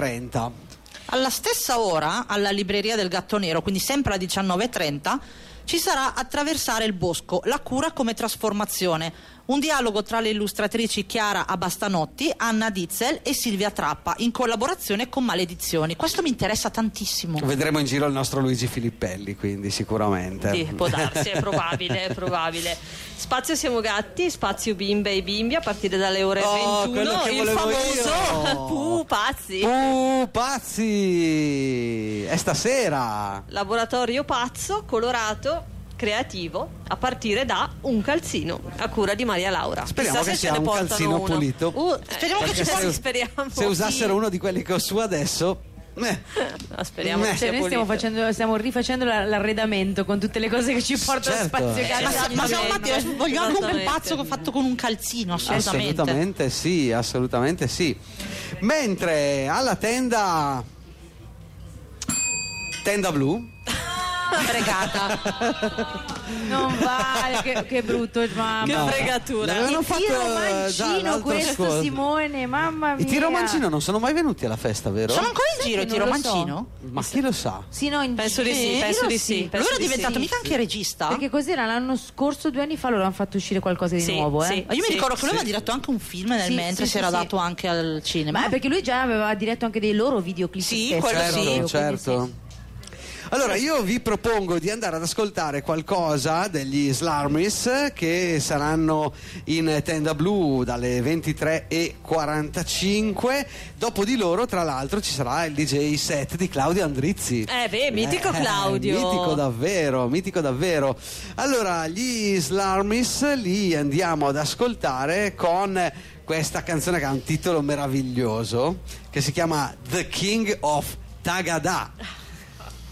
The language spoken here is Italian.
19:30. Alla stessa ora, alla libreria del Gatto Nero, quindi sempre alle 19:30, ci sarà Attraversare il bosco, la cura come trasformazione. Un dialogo tra le illustratrici Chiara Abastanotti, Anna Ditzel e Silvia Trappa, in collaborazione con Maledizioni. Questo mi interessa tantissimo. Vedremo in giro il nostro Luigi Filippelli, quindi sicuramente. Sì, può darsi, è probabile, è probabile. Spazio Siamo Gatti, spazio Bimbe e Bimbi a partire dalle ore 21. Il famoso Pupazzi. Pupazzi! È stasera. Laboratorio pazzo, colorato, creativo, a partire da un calzino a cura di Maria Laura. Speriamo Chissà che se sia ce ne un portano calzino uno. pulito. Speriamo che ci sia. Speriamo. Se usassero uno di quelli che ho su adesso. Speriamo che sia Noi pulito. stiamo rifacendo l'arredamento con tutte le cose che ci portano Certo. spazio Gatti. Ma siamo Matti, voglio anche un bel pazzo fatto con un calzino, assolutamente. Assolutamente sì. Mentre alla tenda blu, Fregata. Non vale, che brutto, mamma. Che fregatura. l'avevano Il fatto tiro già mancino l'altro questo, scorso. Simone, mamma mia. I tiro mancino non sono mai venuti alla festa, vero? Sono ancora in giro i non tiro lo so. mancino? Ma chi lo sa? Sì, no, Penso di sì, penso Io di sì. sì. Lui era di diventato sì. mica anche regista? Perché cos'era l'anno scorso, 2 anni fa, loro hanno fatto uscire qualcosa di Sì, nuovo, sì. Io mi ricordo che lui aveva diretto anche un film nel Sì, mentre sì, si era sì, dato anche al cinema. Ma perché lui già aveva diretto anche dei loro videoclip Sì, stessi. quello Certo, sì, quindi certo. sì. Allora io vi propongo di andare ad ascoltare qualcosa degli Slarmis, che saranno in tenda blu dalle 23:45. Dopo di loro, tra l'altro, ci sarà il DJ set di Claudio Andrizzi. Mitico Claudio. Mitico davvero. Allora, gli Slarmis li andiamo ad ascoltare con questa canzone che ha un titolo meraviglioso, che si chiama The King of Tagada.